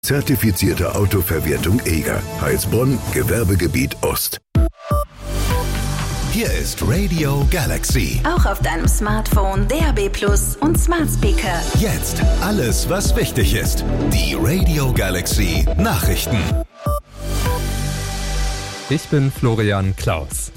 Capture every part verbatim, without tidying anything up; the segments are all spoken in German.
Zertifizierte Autoverwertung Eger. Heilsbronn, Gewerbegebiet Ost. Hier ist Radio Galaxy. Auch auf deinem Smartphone, D A B Plus und Smart Speaker. Jetzt alles, was wichtig ist. Die Radio Galaxy Nachrichten. Ich bin Florian Klaus.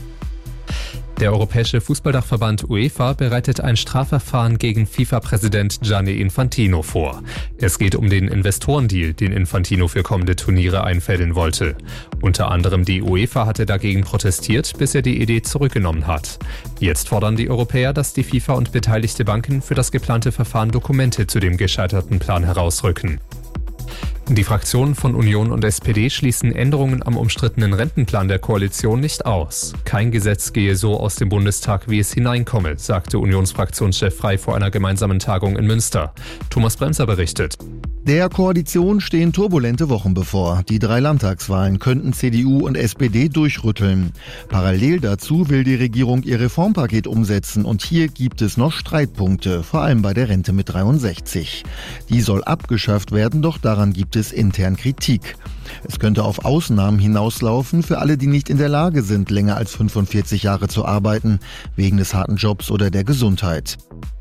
Der Europäische Fußballdachverband UEFA bereitet ein Strafverfahren gegen FIFA-Präsident Gianni Infantino vor. Es geht um den Investorendeal, den Infantino für kommende Turniere einfädeln wollte. Unter anderem die UEFA hatte dagegen protestiert, bis er die Idee zurückgenommen hat. Jetzt fordern die Europäer, dass die FIFA und beteiligte Banken für das geplante Verfahren Dokumente zu dem gescheiterten Plan herausrücken. Die Fraktionen von Union und S P D schließen Änderungen am umstrittenen Rentenplan der Koalition nicht aus. Kein Gesetz gehe so aus dem Bundestag, wie es hineinkomme, sagte Unionsfraktionschef Frey vor einer gemeinsamen Tagung in Münster. Thomas Bremser berichtet. Der Koalition stehen turbulente Wochen bevor. Die drei Landtagswahlen könnten C D U und S P D durchrütteln. Parallel dazu will die Regierung ihr Reformpaket umsetzen und hier gibt es noch Streitpunkte, vor allem bei der Rente mit dreiundsechzig. Die soll abgeschafft werden, doch daran gibt es intern Kritik. Es könnte auf Ausnahmen hinauslaufen für alle, die nicht in der Lage sind, länger als fünfundvierzig Jahre zu arbeiten, wegen des harten Jobs oder der Gesundheit.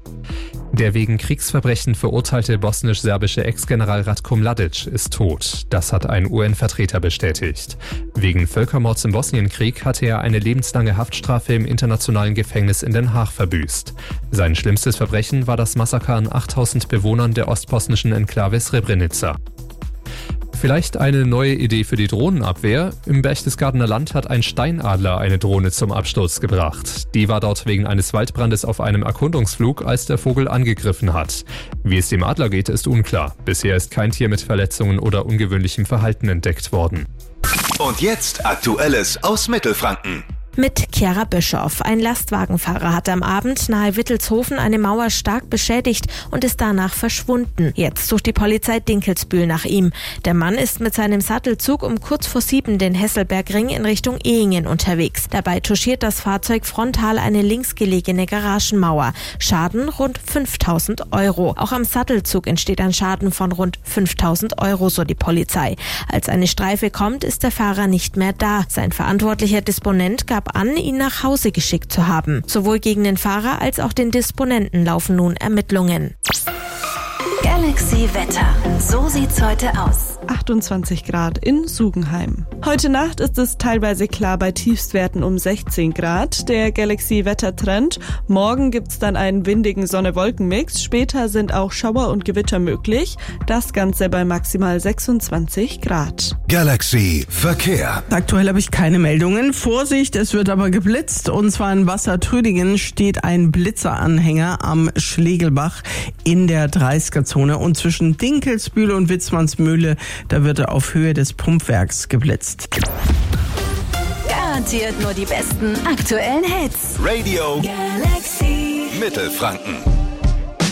Der wegen Kriegsverbrechen verurteilte bosnisch-serbische Ex-General Ratko Mladic ist tot. Das hat ein U N-Vertreter bestätigt. Wegen Völkermords im Bosnienkrieg hatte er eine lebenslange Haftstrafe im internationalen Gefängnis in Den Haag verbüßt. Sein schlimmstes Verbrechen war das Massaker an achttausend Bewohnern der ostbosnischen Enklave Srebrenica. Vielleicht eine neue Idee für die Drohnenabwehr. Im Berchtesgadener Land hat ein Steinadler eine Drohne zum Absturz gebracht. Die war dort wegen eines Waldbrandes auf einem Erkundungsflug, als der Vogel angegriffen hat. Wie es dem Adler geht, ist unklar. Bisher ist kein Tier mit Verletzungen oder ungewöhnlichem Verhalten entdeckt worden. Und jetzt Aktuelles aus Mittelfranken. Mit Chiara Bischoff. Ein Lastwagenfahrer hat am Abend nahe Wittelshofen eine Mauer stark beschädigt und ist danach verschwunden. Jetzt sucht die Polizei Dinkelsbühl nach ihm. Der Mann ist mit seinem Sattelzug um kurz vor sieben den Hesselbergring in Richtung Ehingen unterwegs. Dabei touchiert das Fahrzeug frontal eine links gelegene Garagenmauer. Schaden rund fünftausend Euro. Auch am Sattelzug entsteht ein Schaden von rund fünftausend Euro, so die Polizei. Als eine Streife kommt, ist der Fahrer nicht mehr da. Sein verantwortlicher Disponent gab an, ihn nach Hause geschickt zu haben. Sowohl gegen den Fahrer als auch den Disponenten laufen nun Ermittlungen. Galaxy Wetter. So sieht's heute aus. achtundzwanzig Grad in Sugenheim. Heute Nacht ist es teilweise klar bei Tiefstwerten um sechzehn Grad. Der Galaxy-Wettertrend. Morgen gibt's dann einen windigen Sonne-Wolken-Mix. Später sind auch Schauer und Gewitter möglich. Das Ganze bei maximal sechsundzwanzig Grad. Galaxy Verkehr. Aktuell habe ich keine Meldungen. Vorsicht, es wird aber geblitzt. Und zwar in Wassertrüdingen steht ein Blitzeranhänger am Schlegelbach in der dreißiger-Zone. Und zwischen Dinkelsbühl und Witzmannsmühle, da wird er auf Höhe des Pumpwerks geblitzt. Garantiert nur die besten aktuellen Hits. Radio Galaxy Mittelfranken.